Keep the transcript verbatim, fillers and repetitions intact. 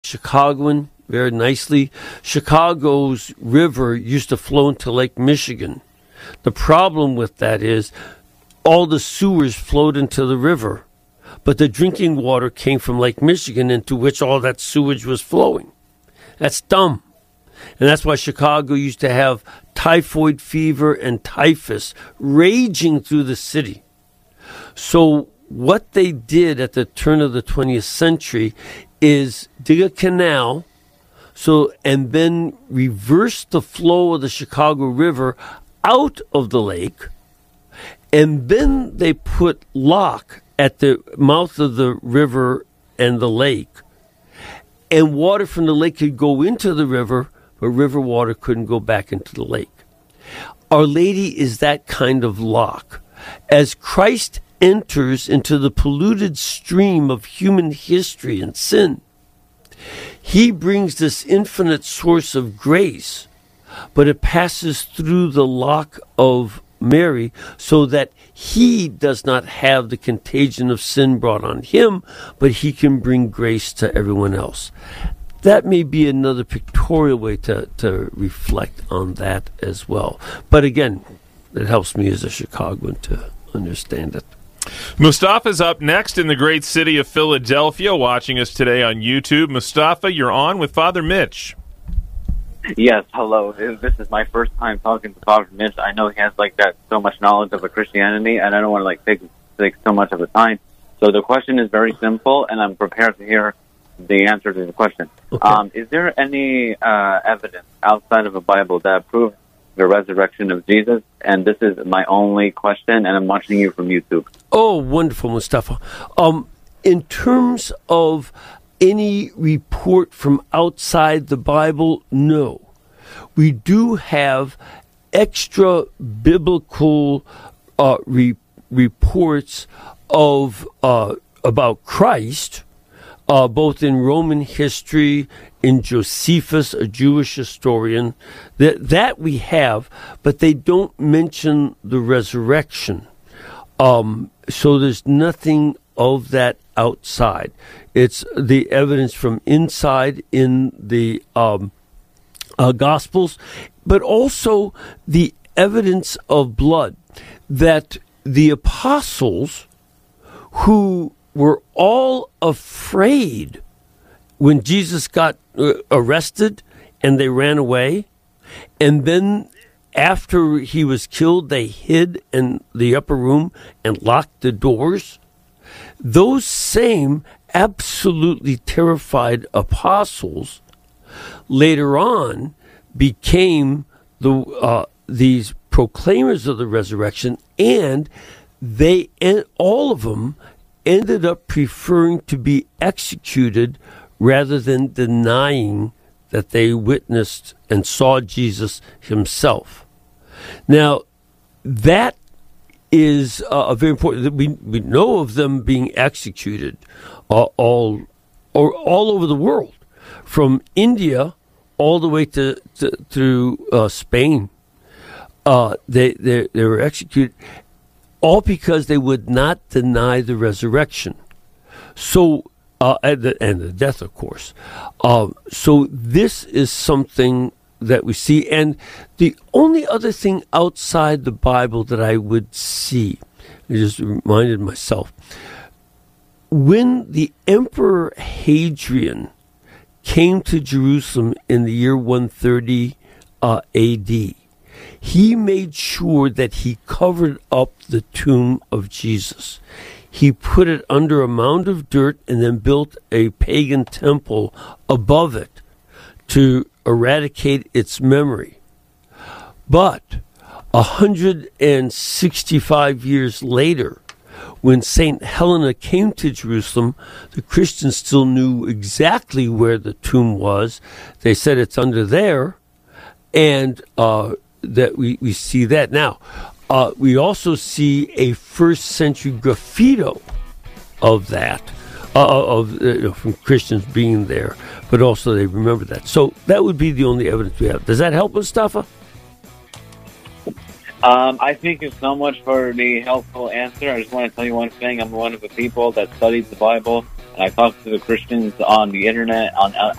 Chicagoan very nicely. Chicago's river used to flow into Lake Michigan. The problem with that is all the sewers flowed into the river, but the drinking water came from Lake Michigan into which all that sewage was flowing. That's dumb. And that's why Chicago used to have typhoid fever and typhus raging through the city. So what they did at the turn of the twentieth century is dig a canal so and then reverse the flow of the Chicago River out of the lake, and then they put lock at the mouth of the river and the lake, and water from the lake could go into the river, but river water couldn't go back into the lake. Our Lady is that kind of lock. As Christ enters into the polluted stream of human history and sin, he brings this infinite source of grace, but it passes through the lock of Mary so that he does not have the contagion of sin brought on him, but he can bring grace to everyone else. That may be another pictorial way to, to reflect on that as well. But again, it helps me as a Chicagoan to understand it. Mustafa's up next in the great city of Philadelphia, watching us today on YouTube. Mustafa, you're on with Father Mitch. Yes, hello. This is my first time talking to Father Mitch. I know he has like that so much knowledge of a Christianity, and I don't want to like take take so much of the time. So the question is very simple, and I'm prepared to hear the answer to the question. Okay. Um, is there any uh, evidence outside of the Bible that proves the resurrection of Jesus? And this is my only question, and I'm watching you from YouTube. Oh, wonderful, Mustafa. Um, in terms of any report from outside the Bible, no. We do have extra biblical uh, re- reports of uh, about Christ, uh, both in Roman history, in Josephus, a Jewish historian. That that we have, but they don't mention the resurrection. Um, so there's nothing of that outside. It's the evidence from inside in the um, uh, Gospels, but also the evidence of blood that the apostles, who were all afraid when Jesus got uh, arrested and they ran away, and then after he was killed, they hid in the upper room and locked the doors. Those same absolutely terrified apostles later on became the uh, these proclaimers of the resurrection, and they and all of them ended up preferring to be executed rather than denying that they witnessed and saw Jesus himself. Now, that is uh, a very important. We we know of them being executed uh, all or all over the world, from India all the way to, to through uh, Spain. Uh, they they they were executed, all because they would not deny the resurrection. So. Uh, and, the, and the death, of course. Uh, so this is something that we see. And the only other thing outside the Bible that I would see, I just reminded myself, when the Emperor Hadrian came to Jerusalem in the year one thirty uh, A D, he made sure that he covered up the tomb of Jesus. He put it under a mound of dirt and then built a pagan temple above it to eradicate its memory. But one hundred sixty-five years later, when Saint Helena came to Jerusalem, the Christians still knew exactly where the tomb was. They said it's under there, and uh, that we, we see that. Now, Uh, we also see a first century graffito of that, uh, of uh, from Christians being there, but also they remember that. So that would be the only evidence we have. Does that help, Mustafa? Um, I thank you so much for the helpful answer. I just want to tell you one thing. I'm one of the people that studies the Bible, and I talk to the Christians on the internet, on